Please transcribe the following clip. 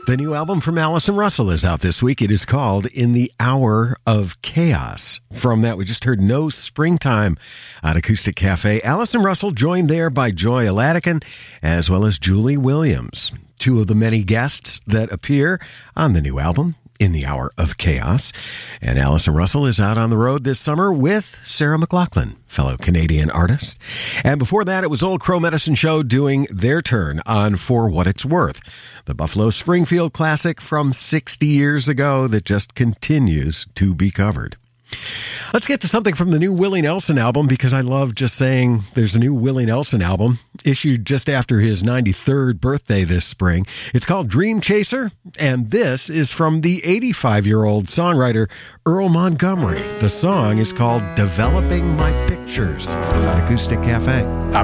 The new album from Allison Russell is out this week. It is called In the Hour of Chaos. From that, we just heard No Springtime at Acoustic Cafe. Allison Russell joined there by Joy Aladican as well as Julie Williams, two of the many guests that appear on the new album, In the Hour of Chaos. And Allison Russell is out on the road this summer with Sarah McLachlan, fellow Canadian artist. And before that, it was Old Crow Medicine Show doing their turn on For What It's Worth, the Buffalo Springfield classic from 60 years ago that just continues to be covered. Let's get to something from the new Willie Nelson album, because I love just saying there's a new Willie Nelson album issued just after his 93rd birthday this spring. It's called Dream Chaser, and this is from the 85-year-old songwriter Earl Montgomery. The song is called Developing My Pictures at Acoustic Cafe. I